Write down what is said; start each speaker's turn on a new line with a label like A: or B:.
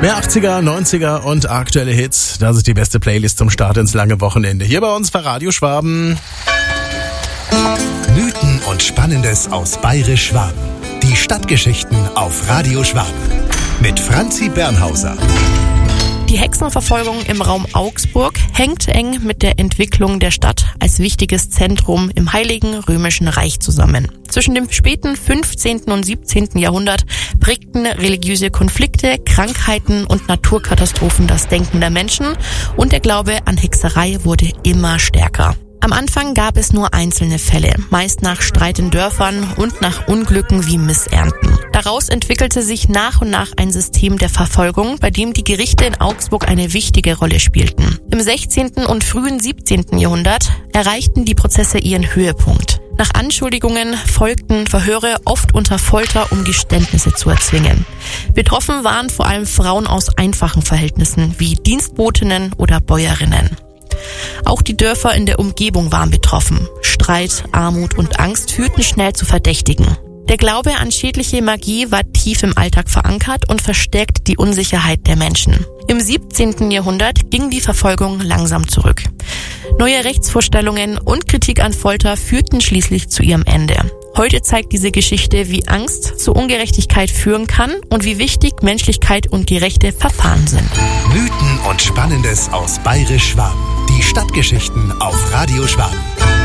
A: Mehr 80er, 90er und aktuelle Hits. Das ist die beste Playlist zum Start ins lange Wochenende. Hier bei uns bei Radio Schwaben.
B: Mythen und Spannendes aus Bayerisch-Schwaben. Die Stadtgeschichten auf Radio Schwaben. Mit Franzi Bernhauser.
C: Die Hexenverfolgung im Raum Augsburg hängt eng mit der Entwicklung der Stadt als wichtiges Zentrum im Heiligen Römischen Reich zusammen. Zwischen dem späten 15. und 17. Jahrhundert prägten religiöse Konflikte, Krankheiten und Naturkatastrophen das Denken der Menschen und der Glaube an Hexerei wurde immer stärker. Am Anfang gab es nur einzelne Fälle, meist nach Streit in Dörfern und nach Unglücken wie Missernten. Daraus entwickelte sich nach und nach ein System der Verfolgung, bei dem die Gerichte in Augsburg eine wichtige Rolle spielten. Im 16. und frühen 17. Jahrhundert erreichten die Prozesse ihren Höhepunkt. Nach Anschuldigungen folgten Verhöre oft unter Folter, um Geständnisse zu erzwingen. Betroffen waren vor allem Frauen aus einfachen Verhältnissen wie Dienstbotinnen oder Bäuerinnen. Auch die Dörfer in der Umgebung waren betroffen. Streit, Armut und Angst führten schnell zu Verdächtigen. Der Glaube an schädliche Magie war tief im Alltag verankert und verstärkte die Unsicherheit der Menschen. Im 17. Jahrhundert ging die Verfolgung langsam zurück. Neue Rechtsvorstellungen und Kritik an Folter führten schließlich zu ihrem Ende. Heute zeigt diese Geschichte, wie Angst zu Ungerechtigkeit führen kann und wie wichtig Menschlichkeit und gerechte Verfahren sind.
B: Mythen und Spannendes aus Bayerisch-Schwaben. Die Stadtgeschichten auf Radio Schwaben.